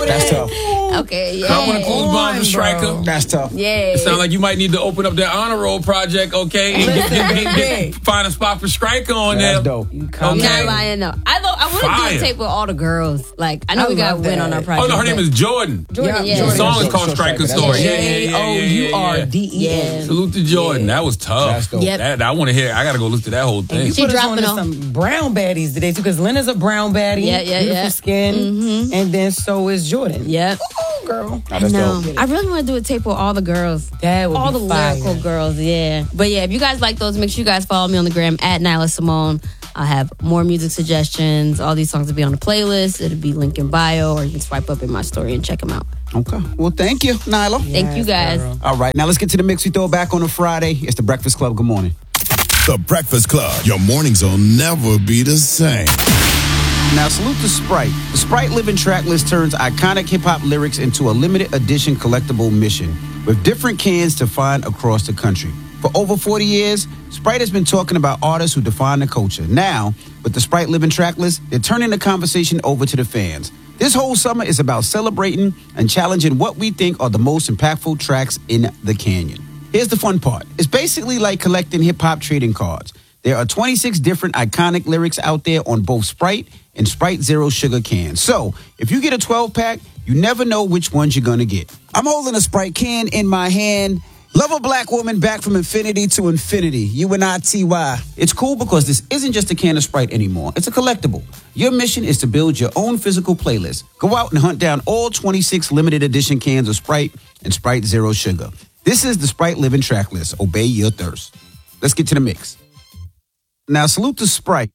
That's tough. Okay, yeah. Couple of cool bombs for Striker. That's tough. Yeah. It sounds like you might need to open up that honor roll project, okay? And find a spot for Striker on there. That's dope. I'm not lying though. I want to do a tape with all the girls. Like I know we got Win on our project. Oh no, her name is Jordan. Jordan. Yeah. The song is called Striker Story. JOURDEN. Salute to Jordan. That was tough. That's dope. That, I want to hear. I got to go listen to that whole thing. She dropping some brown baddies today too, because Lena's a brown baddie. Beautiful skin, and then so is Jordan. Yep. Ooh, girl. I know. I really want to do a tape with all the girls. That would all be the fire. lyrical girls. Yeah. But yeah, if you guys like those, make sure you guys follow me on the gram at Nyla Simone. I'll have more music suggestions. All these songs will be on the playlist. It'll be link in bio, or you can swipe up in my story and check them out. Okay. Well, thank you, Nyla. Thank you guys. All right. Now let's get to the mix. We throw it back on a Friday. It's the Breakfast Club. Good morning. The Breakfast Club. Your mornings will never be the same. Now, salute to Sprite. The Sprite Living Track List turns iconic hip-hop lyrics into a limited edition collectible mission with different cans to find across the country. For over 40 years, Sprite has been talking about artists who define the culture. Now, with the Sprite Living Track List, they're turning the conversation over to the fans. This whole summer is about celebrating and challenging what we think are the most impactful tracks in the canyon. Here's the fun part. It's basically like collecting hip-hop trading cards. There are 26 different iconic lyrics out there on both Sprite and Sprite Zero Sugar cans. So, if you get a 12-pack, you never know which ones you're going to get. I'm holding a Sprite can in my hand. Love a black woman back from infinity to infinity. UNITY. It's cool because this isn't just a can of Sprite anymore. It's a collectible. Your mission is to build your own physical playlist. Go out and hunt down all 26 limited edition cans of Sprite and Sprite Zero Sugar. This is the Sprite Living Track List. Obey your thirst. Let's get to the mix. Now, salute to Sprite.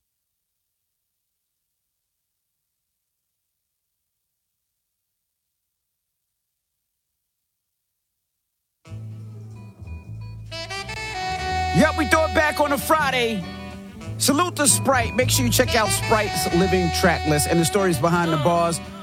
Yep, we throw it back on a Friday. Salute to Sprite. Make sure you check out Sprite's Living Track List and the stories behind the bars.